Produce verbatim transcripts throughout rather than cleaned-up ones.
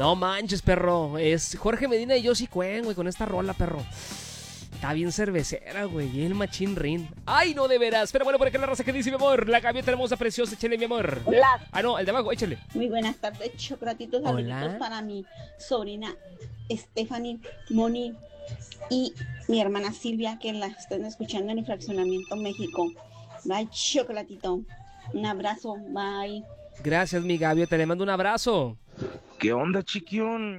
No manches, perro. Es Jorge Medina y Yossi Cuen, güey, con esta rola, perro. Está bien cervecera, güey. Y el machín rin. Ay, no, de veras. Pero bueno, por acá la raza que dice, mi amor. La gaviota hermosa, preciosa. Échale, mi amor. Hola. Ah, no, el de abajo, échale. Muy buenas tardes, chocolatitos. Saluditos para mi sobrina Stephanie, Moni y mi hermana Silvia, que la están escuchando en el Fraccionamiento México. Bye, chocolatito. Un abrazo, bye. Gracias, mi gaviota. Le mando un abrazo. ¿Qué onda, chiquión?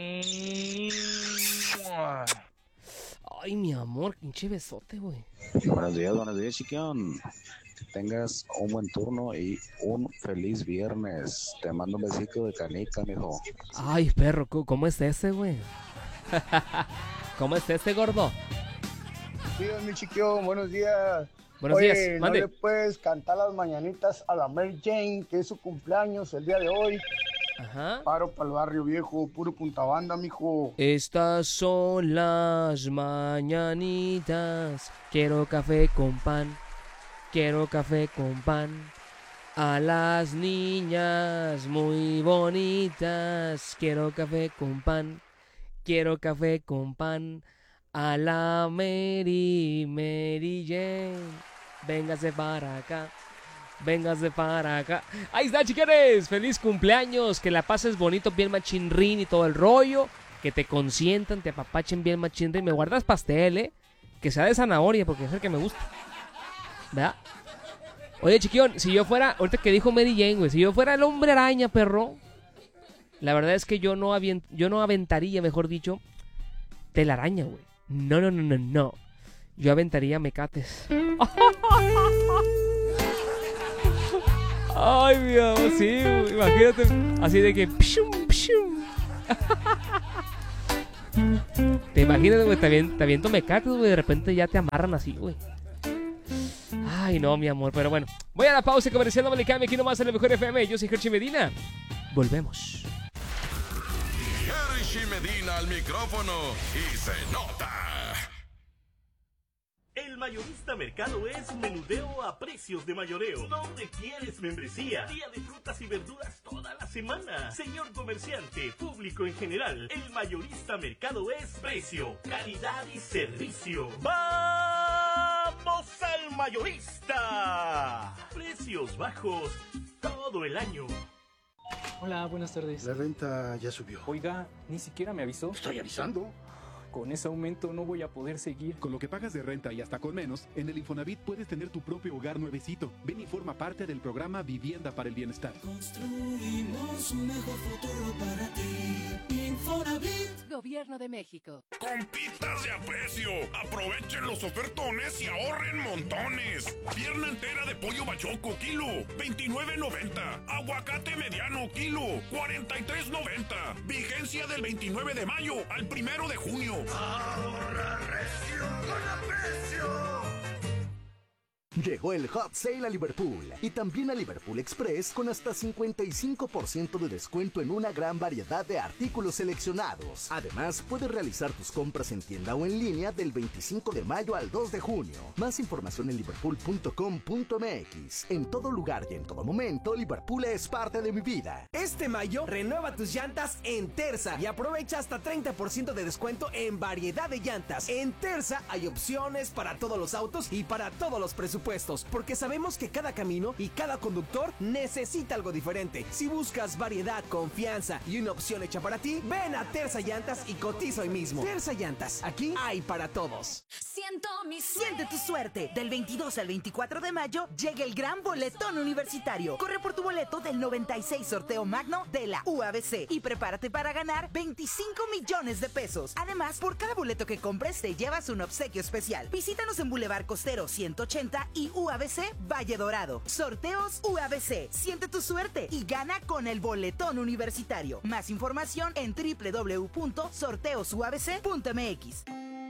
Ay, mi amor, pinche besote, güey. Buenos días, buenos días, chiquión. Que tengas un buen turno y un feliz viernes. Te mando un besito de canica, mijo. Ay, perro, ¿cómo es ese, güey? ¿Cómo es ese, gordo? Días, mi chiquión, buenos días. Buenos Oye, días, ¿no mande. le puedes cantar las mañanitas a la Mary Jane, que es su cumpleaños el día de hoy? Ajá. Paro para el barrio viejo, puro Punta Banda, mijo. Estas son las mañanitas. Quiero café con pan. Quiero café con pan. A las niñas muy bonitas. Quiero café con pan. Quiero café con pan. A la Mary, Mary Jane. Véngase para acá. Véngase para acá. Ahí está, chiqueres. Feliz cumpleaños. Que la pases bonito, bien machinrín y todo el rollo. Que te consientan, te apapachen bien machinrín. Me guardas pastel, eh. Que sea de zanahoria, porque es el que me gusta. ¿Verdad? Oye, chiquión, si yo fuera, ahorita que dijo Mary Jane, güey, si yo fuera el hombre araña, perro, la verdad es que yo no, avient, yo no aventaría, mejor dicho, telaraña, güey. No, no, no, no, no. Yo aventaría mecates. Ay, mi amor, sí, güey, imagínate, así de que... Pshum, pshum. Te imaginas, güey, te avient- te aviento mecates, güey, de repente ya te amarran así, güey. Ay, no, mi amor, pero bueno. Voy a la pausa comercial, no me le cambie aquí nomás en el Mejor F M. Yo soy Hershey Medina. Volvemos. Hershey Medina al micrófono y se nota. El Mayorista Mercado es menudeo a precios de mayoreo. ¿Dónde quieres membresía? Día de frutas y verduras toda la semana. Señor comerciante, público en general, el Mayorista Mercado es precio, calidad y servicio. ¡Vamos al Mayorista! Precios bajos todo el año. Hola, buenas tardes. La renta ya subió. Oiga, ni siquiera me avisó. Estoy avisando. Con ese aumento no voy a poder seguir. Con lo que pagas de renta y hasta con menos, en el Infonavit puedes tener tu propio hogar nuevecito. Ven y forma parte del programa Vivienda para el Bienestar. Construimos un mejor futuro para ti. Infonavit. Gobierno de México. Compitas de aprecio. Aprovechen los ofertones y ahorren montones. Pierna entera de pollo bachoco, kilo, veintinueve noventa. Aguacate mediano, kilo, cuarenta y tres noventa. Vigencia del veintinueve de mayo al primero de junio. Ahorra recio con aprecio. Llegó el Hot Sale a Liverpool y también a Liverpool Express con hasta cincuenta y cinco por ciento de descuento en una gran variedad de artículos seleccionados. Además, puedes realizar tus compras en tienda o en línea del veinticinco de mayo al dos de junio. Más información en liverpool punto com punto m x. En todo lugar y en todo momento, Liverpool es parte de mi vida. Este mayo, renueva tus llantas en Terza y aprovecha hasta treinta por ciento de descuento en variedad de llantas. En Terza hay opciones para todos los autos y para todos los presupuestos. Porque sabemos que cada camino y cada conductor necesita algo diferente. Si buscas variedad, confianza y una opción hecha para ti, ven a Terza Llantas y cotiza hoy mismo. Terza Llantas, aquí hay para todos. Siento mi suerte. Siente tu suerte. Del veintidós al veinticuatro de mayo llega el gran boletón universitario. Corre por tu boleto del noventa y seis sorteo magno de la U A B C y prepárate para ganar veinticinco millones de pesos. Además, por cada boleto que compres te llevas un obsequio especial. Visítanos en Boulevard Costero ciento ochenta y U A B C Valle Dorado. Sorteos U A B C. Siente tu suerte y gana con el boletón universitario. Más información en doble u doble u doble u punto sorteos u a b c punto m x.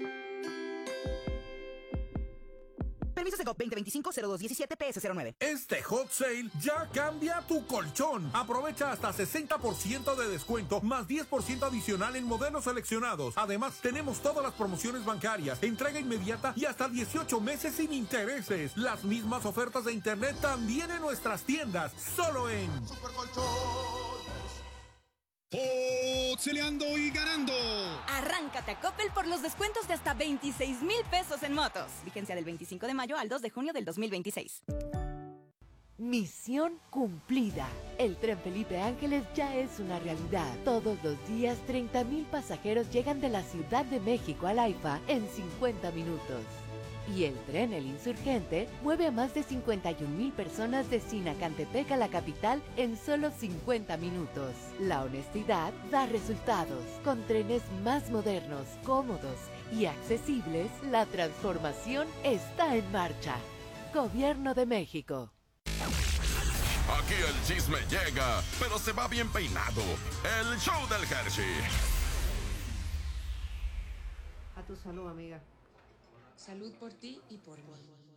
Permiso Segov veinte veinticinco cero dos diecisiete P S cero nueve. Este hot sale ya cambia tu colchón. Aprovecha hasta sesenta por ciento de descuento más diez por ciento adicional en modelos seleccionados. Además, tenemos todas las promociones bancarias, entrega inmediata y hasta dieciocho meses sin intereses. Las mismas ofertas de internet también en nuestras tiendas. Solo en Super Colchones. boxeleando y ganando. Arráncate a Coppel por los descuentos de hasta veintiséis mil pesos en motos. Vigencia del veinticinco de mayo al dos de junio del dos mil veintiséis. Misión cumplida. El Tren Felipe Ángeles ya es una realidad. Todos los días, treinta mil pasajeros llegan de la Ciudad de México al AIFA en cincuenta minutos. Y el tren El Insurgente mueve a más de cincuenta y un mil personas de Sinacantepec a la capital en solo cincuenta minutos. La honestidad da resultados. Con trenes más modernos, cómodos y accesibles, la transformación está en marcha. Gobierno de México. Aquí el chisme llega, pero se va bien peinado. El show del Hershey. A tu salud, amiga. Salud por ti y por mí.